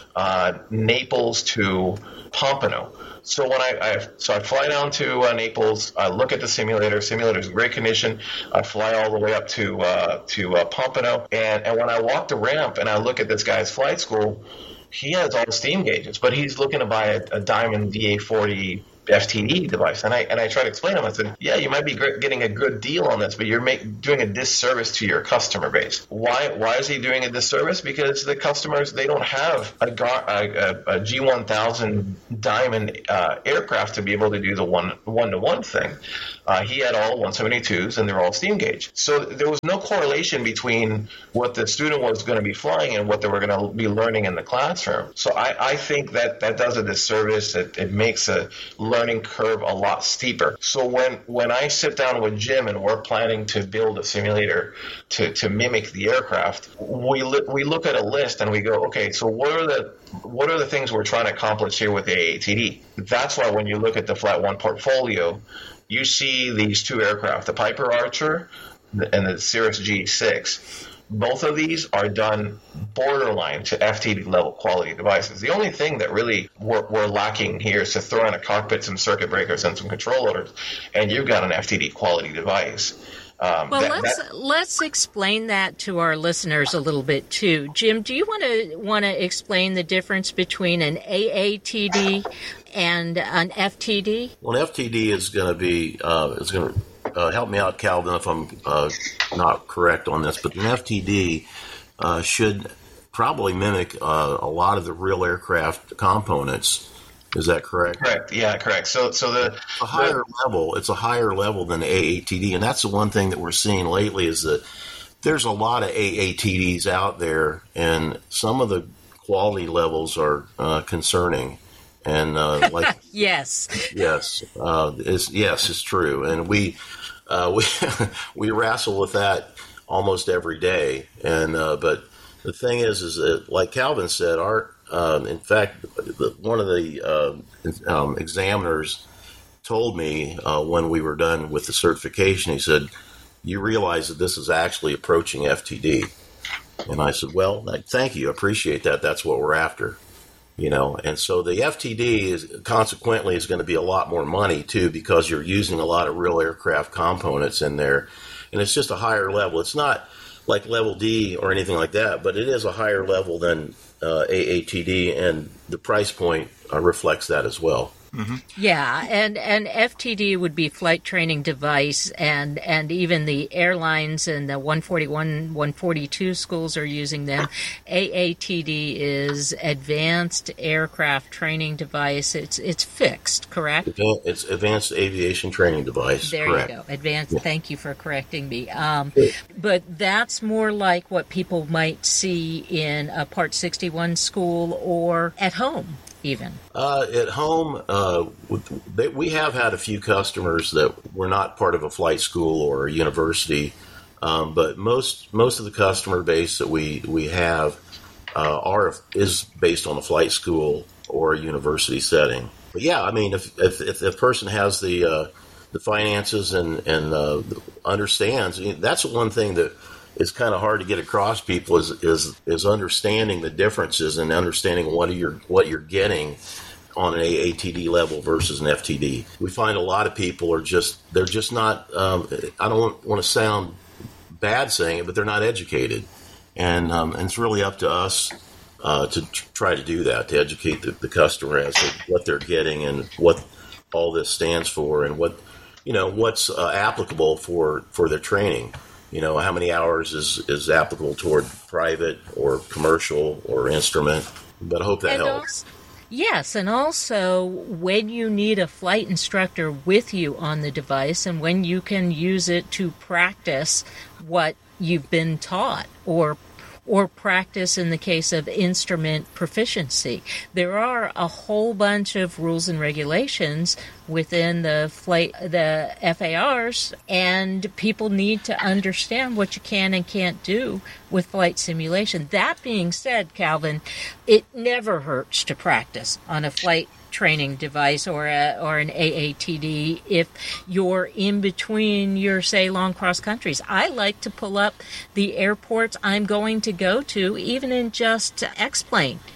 uh, Naples to Pompano. So when I, I so I fly down to uh, Naples, I look at the simulator. Simulator's in great condition. I fly all the way up to uh, to uh, Pompano, and, and when I walk the ramp and I look at this guy's flight school, he has all the steam gauges, but he's looking to buy a, a Diamond D A forty F T D device. And I and I try to explain to him, I said, yeah, you might be getting a good deal on this, but you're make, doing a disservice to your customer base. Why Why is he doing a disservice? Because the customers, they don't have a, a, a G one thousand Diamond uh, aircraft to be able to do the one, one-to-one thing. Uh, he had all one seventy-twos, and they're all steam gauge. So there was no correlation between what the student was going to be flying and what they were going to be learning in the classroom. So I, I think that that does a disservice. It, it makes a learning curve a lot steeper. So when, when I sit down with Jim and we're planning to build a simulator to, to mimic the aircraft, we li- we look at a list and we go, okay, so what are the what are the things we're trying to accomplish here with the A A T D? That's why when you look at the Flight One portfolio, you see these two aircraft, the Piper Archer and the Cirrus G six. Both of these are done borderline to F T D level quality devices. The only thing that really we're, we're lacking here is to throw in a cockpit, some circuit breakers, and some control loaders, and you've got an F T D quality device. Um, well, that, let's that, let's explain that to our listeners a little bit too. Jim, do you want to want to explain the difference between an A A T D and an F T D? Well, an F T D is going to be uh, is going to uh, help me out, Calvin, if I'm uh, not correct on this, but an F T D uh, should probably mimic uh, a lot of the real aircraft components. Is that correct? Correct. Yeah, correct. So, so the a higher the, level. It's a higher level than A A T D, and that's the one thing that we're seeing lately is that there's a lot of A A T Ds out there, and some of the quality levels are uh, concerning. And uh, like yes, yes, uh, it's, yes, it's true, and we uh, we we wrestle with that almost every day. And uh, but the thing is, is that like Calvin said, our Um, in fact, one of the uh, um, examiners told me uh, when we were done with the certification, he said, you realize that this is actually approaching F T D. And I said, well, thank you. I appreciate that. That's what we're after. You know, and so the F T D is consequently is going to be a lot more money, too, because you're using a lot of real aircraft components in there. And it's just a higher level. It's not like level D or anything like that, but it is a higher level than Uh, A A T D, and the price point uh, reflects that as well. Mm-hmm. Yeah, and, and F T D would be flight training device, and, and even the airlines and the one forty-one, one forty-two schools are using them. A A T D is advanced aircraft training device. It's it's fixed, correct? It's advanced aviation training device. There correct. you go. Advanced. Yeah. Thank you for correcting me. Um, but that's more like what people might see in a Part sixty-one school or at home. Even uh, at home, uh, they, we have had a few customers that were not part of a flight school or a university, um, but most most of the customer base that we we have uh, are is based on a flight school or a university setting. But yeah, I mean, if if, if the person has the uh, the finances and and uh, understands, that's one thing that is kind of hard to get across people is is is understanding the differences and understanding what you're what you're getting on an A A T D level versus an F T D. We find a lot of people are just they're just not. Um, I don't want, want to sound bad saying it, but they're not educated, and um, and it's really up to us uh, to tr- try to do that, to educate the, the customer as to what they're getting and what all this stands for, and what you know what's uh, applicable for, for their training. You know, how many hours is, is applicable toward private or commercial or instrument. But I hope that and helps. Also, yes, and also when you need a flight instructor with you on the device and when you can use it to practice what you've been taught or or practice in the case of instrument proficiency. There are a whole bunch of rules and regulations within the flight, the F A Rs, and people need to understand what you can and can't do with flight simulation. That being said, Calvin, it never hurts to practice on a flight training device or a, or an A A T D if you're in between your, say, long cross countries. I like to pull up the airports I'm going to go to, even in just X-Plane,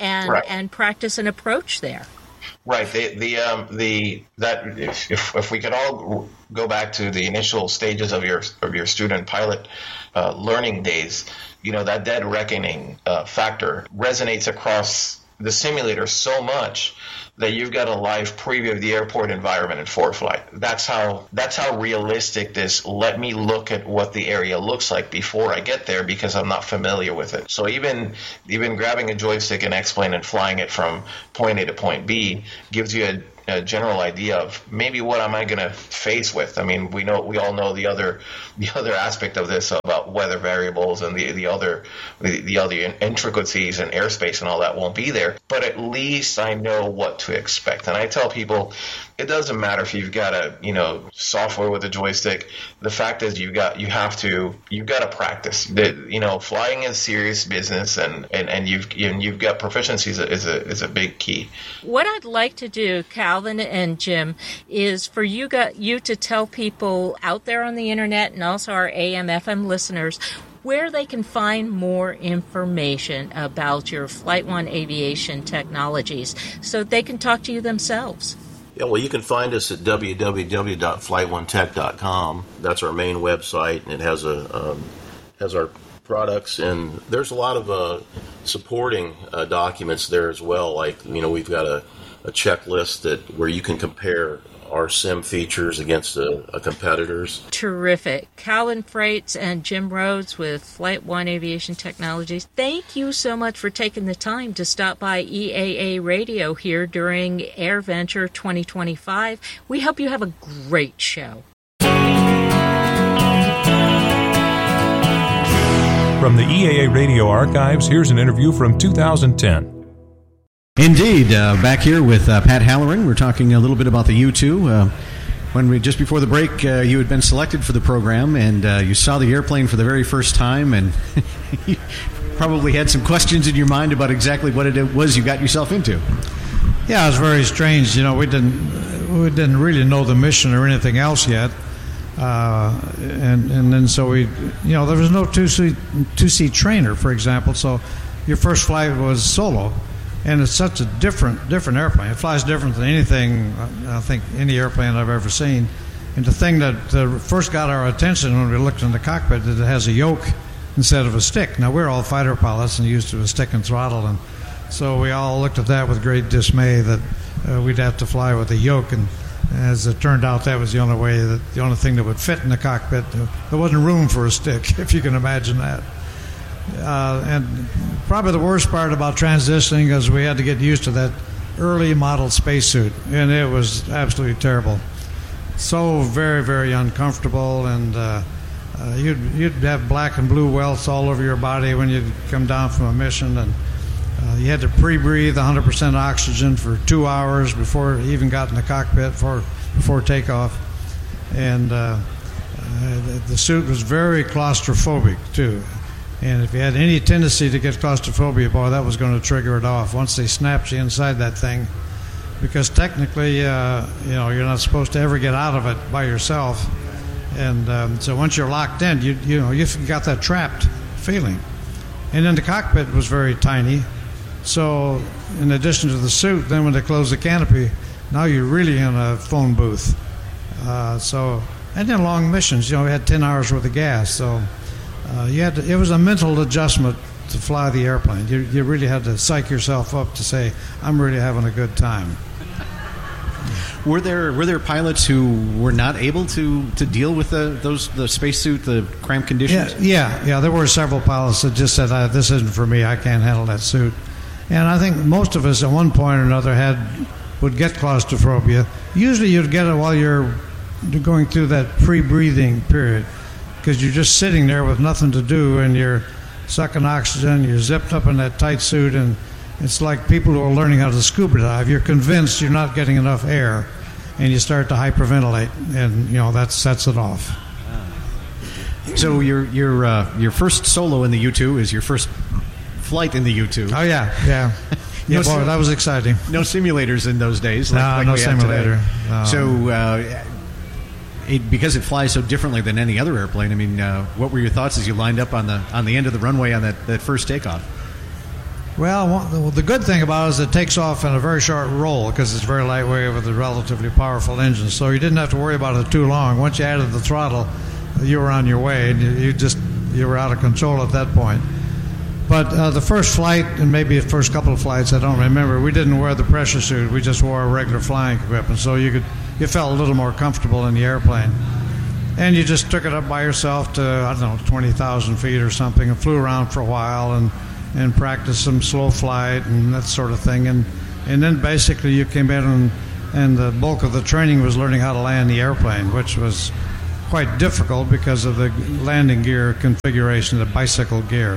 and Right. and practice an approach there. Right. The the um, the that if, if if we could all go back to the initial stages of your of your student pilot uh, learning days, you know, that dead reckoning uh, factor resonates across the simulator so much that you've got a live preview of the airport environment in ForeFlight. That's how that's how realistic this let me look at what the area looks like before I get there because I'm not familiar with it. So even even grabbing a joystick and X-Plane and flying it from point A to point B gives you a a general idea of maybe what am I going to face with. I mean, we know we all know the other the other aspect of this about weather variables and the the other the, the other intricacies and airspace and all that won't be there. But at least I know what to expect. And I tell people, it doesn't matter if you've got a you know software with a joystick. The fact is you got you have to you've got to practice. The, you know, flying is serious business, and, and, and you've and you've got proficiency is a, is a is a big key. What I'd like to do, Calvin and Jim, is for you got you to tell people out there on the internet and also our A M F M listeners where they can find more information about your Flight One Aviation technologies so they can talk to you themselves. Yeah, well, you can find us at w w w dot flight one tech dot com. That's our main website, and it has a um, has our products, and there's a lot of uh, supporting uh, documents there as well. Like, you know, we've got a, a checklist that where you can compare our sim features against a, a competitors. Terrific. Calvin Freites and Jim Rhodes with Flight One Aviation Technologies. Thank you so much for taking the time to stop by E A A Radio here during AirVenture twenty twenty-five. We hope you have a great show. From the E A A Radio archives, here's an interview from two thousand ten. Indeed, uh, back here with uh, Pat Halloran. We're talking a little bit about the U two. Uh, when we just before the break, uh, you had been selected for the program, and uh, you saw the airplane for the very first time, and you probably had some questions in your mind about exactly what it was you got yourself into. Yeah, it was very strange. You know, we didn't we didn't really know the mission or anything else yet, uh, and and then so we, you know, there was no two seat two seat trainer, for example. So your first flight was solo. And it's such a different different airplane. It flies different than anything, I think, any airplane I've ever seen. And the thing that uh, first got our attention when we looked in the cockpit is it has a yoke instead of a stick. Now, we're all fighter pilots and used to a stick and throttle, and so we all looked at that with great dismay that uh, we'd have to fly with a yoke. And as it turned out, that was the only way, that the only thing that would fit in the cockpit. There wasn't room for a stick, if you can imagine that. Uh, and probably the worst part about transitioning is we had to get used to that early model spacesuit, and it was absolutely terrible. So very, very uncomfortable, and uh, uh, you'd you'd have black and blue welts all over your body when you'd come down from a mission, and uh, you had to pre-breathe one hundred percent oxygen for two hours before you even got in the cockpit before before takeoff, and uh, uh, the, the suit was very claustrophobic too. And if you had any tendency to get claustrophobia, boy, that was going to trigger it off once they snapped you inside that thing. Because technically, uh, you know, you're not supposed to ever get out of it by yourself. And um, so once you're locked in, you you know, you've got that trapped feeling. And then the cockpit was very tiny. So in addition to the suit, then when they close the canopy, now you're really in a phone booth. Uh, so, and then long missions, you know, we had ten hours worth of gas, so... Uh, you had to, it was a mental adjustment to fly the airplane. You, you really had to psych yourself up to say, I'm really having a good time. Were there were there pilots who were not able to, to deal with the those the spacesuit, the cramped conditions? Yeah, yeah, yeah. There were several pilots that just said, "This isn't for me. I can't handle that suit." And I think most of us at one point or another had would get claustrophobia. Usually, you'd get it while you're going through that pre-breathing period, because you're just sitting there with nothing to do, and you're sucking oxygen, you're zipped up in that tight suit, and it's like people who are learning how to scuba dive. You're convinced you're not getting enough air, and you start to hyperventilate, and you know that sets it off. So your your uh, your first solo in the U two is your first flight in the U two. Oh yeah, yeah. Yeah, no boy, sim- that was exciting. No simulators in those days. Like, no, like no we have simulator. today. No. So. Uh, It, because it flies so differently than any other airplane, I mean, uh, what were your thoughts as you lined up on the on the end of the runway on that, that first takeoff? Well, one- the good thing about it is it takes off in a very short roll because it's very lightweight with a relatively powerful engine. So you didn't have to worry about it too long. Once you added the throttle, you were on your way, and you, you just you were out of control at that point. But uh, the first flight, and maybe the first couple of flights, I don't remember. We didn't wear the pressure suit. We just wore regular flying equipment, so you could you felt a little more comfortable in the airplane. And you just took it up by yourself to I don't know twenty thousand feet or something, and flew around for a while and. and practice some slow flight and that sort of thing. And and then basically you came in and, and the bulk of the training was learning how to land the airplane, which was quite difficult because of the landing gear configuration, the bicycle gear.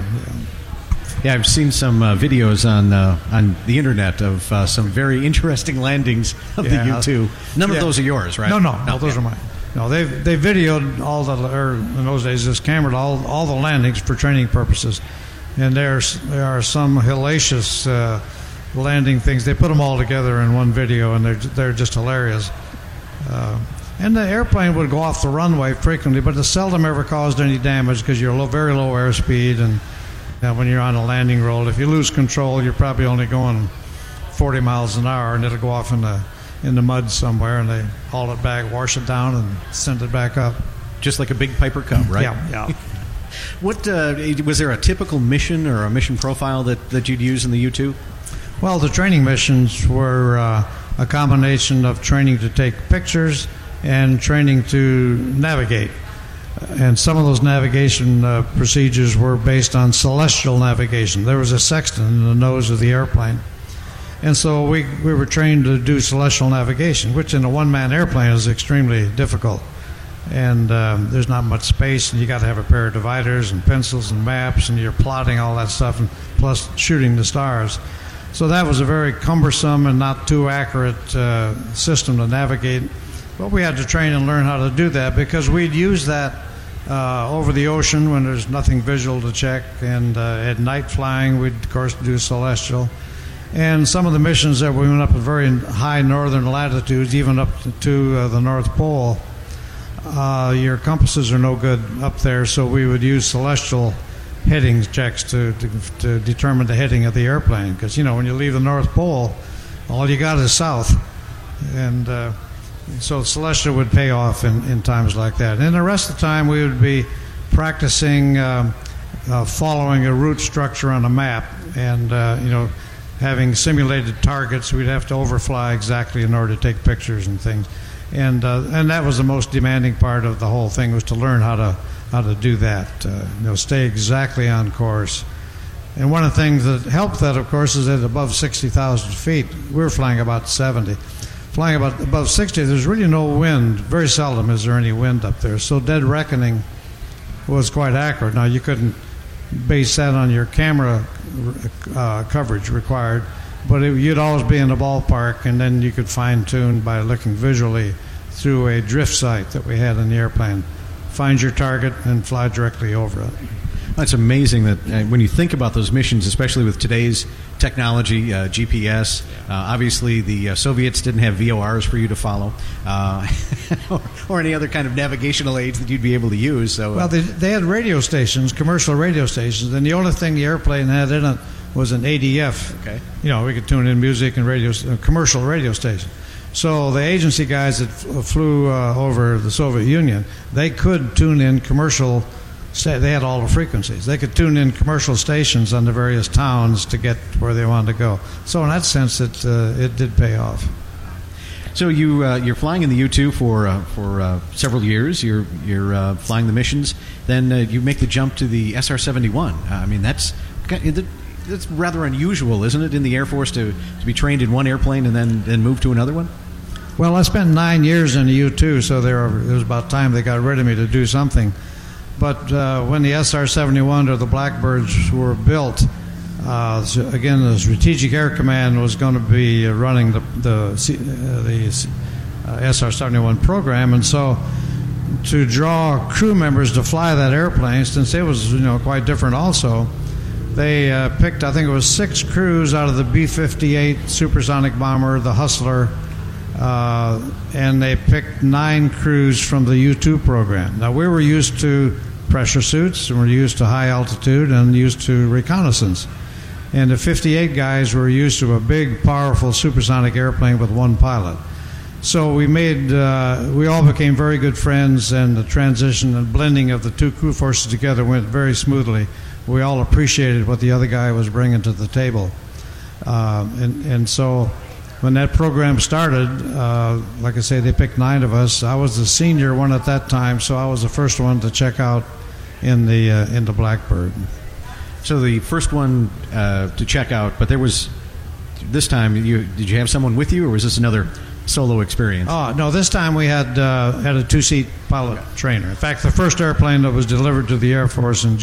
Yeah, I've seen some uh, videos on uh, on the internet of uh, some very interesting landings of Yeah. the U two. None Yeah. of those are yours, right? No, no, no, those yeah. are mine. No, they they videoed all the, or in those days, just cameraed all all the landings for training purposes. And there's there are some hellacious uh, landing things. They put them all together in one video, and they're they're just hilarious. Uh, and the airplane would go off the runway frequently, but it seldom ever caused any damage because you're low, very low airspeed, and uh, when you're on a landing roll, if you lose control, you're probably only going forty miles an hour, and it'll go off in the in the mud somewhere, and they haul it back, wash it down, and send it back up. Just like a big Piper Cub, right? Yeah, yeah. What uh, was there a typical mission or a mission profile that, that you'd use in the U two? Well, the training missions were uh, a combination of training to take pictures and training to navigate. And some of those navigation uh, procedures were based on celestial navigation. There was a sextant in the nose of the airplane. And so we, we were trained to do celestial navigation, which in a one-man airplane is extremely difficult. And um, there's not much space, and you got to have a pair of dividers and pencils and maps, and you're plotting all that stuff, and plus shooting the stars. So that was a very cumbersome and not too accurate uh, system to navigate. But we had to train and learn how to do that because we'd use that uh, over the ocean when there's nothing visual to check, and uh, at night flying we'd of course do celestial. And some of the missions that we went up at very high northern latitudes, even up to, to uh, the North Pole. Uh, your compasses are no good up there, so we would use celestial heading checks to, to, to determine the heading of the airplane. Because, you know, when you leave the North Pole, all you got is south. And uh, so celestial would pay off in, in times like that. And the rest of the time we would be practicing um, uh, following a route structure on a map and, uh, you know, having simulated targets. We'd have to overfly exactly in order to take pictures and things. And uh, and that was the most demanding part of the whole thing, was to learn how to how to do that. Uh, you know, stay exactly on course. And one of the things that helped that, of course, is that above sixty thousand feet, we were flying about seventy. Flying about above sixty, there's really no wind. Very seldom is there any wind up there. So dead reckoning was quite accurate. Now, you couldn't base that on your camera uh, coverage required, but it, you'd always be in the ballpark, and then you could fine-tune by looking visually through a drift sight that we had in the airplane. Find your target and fly directly over it. It's amazing that uh, when you think about those missions, especially with today's technology, uh, G P S, uh, obviously the uh, Soviets didn't have V O Rs for you to follow, uh, or, or any other kind of navigational aids that you'd be able to use. So, uh, Well, they, they had radio stations, commercial radio stations, and the only thing the airplane had in it was an A D F. Okay. You know, we could tune in music and radio, uh, commercial radio station. So the agency guys that f- flew uh, over the Soviet Union, they could tune in commercial. Sta- they had all the frequencies. They could tune in commercial stations on the various towns to get where they wanted to go. So in that sense, it uh, it did pay off. So you uh, you're flying in the U two for uh, for uh, several years. You're you're uh, flying the missions. Then uh, you make the jump to the S R seventy-one. Uh, I mean, that's that's rather unusual, isn't it, in the Air Force to, to be trained in one airplane and then then move to another one? Well, I spent nine years in the U two, so there it was about time they got rid of me to do something. But uh, when the S R seventy-one or the Blackbirds were built, uh, so again, the Strategic Air Command was going to be running the the, uh, the uh, S R seventy-one program, and so to draw crew members to fly that airplane, since it was you know quite different also, they uh, picked, I think it was six crews out of the B fifty-eight supersonic bomber, the Hustler, uh, and they picked nine crews from the U two program. Now, we were used to pressure suits, and we're used to high altitude, and used to reconnaissance. And the fifty-eight guys were used to a big, powerful supersonic airplane with one pilot. So we made, uh, we all became very good friends, and the transition and blending of the two crew forces together went very smoothly. We all appreciated what the other guy was bringing to the table. Uh, and, and so when that program started, uh, like I say, they picked nine of us. I was the senior one at that time, so I was the first one to check out in the uh, in the Blackbird. So the first one uh, to check out, but there was, this time, you did you have someone with you, or was this another solo experience? Oh, no, this time we had uh, had a two-seat pilot trainer. In fact, the first airplane that was delivered to the Air Force in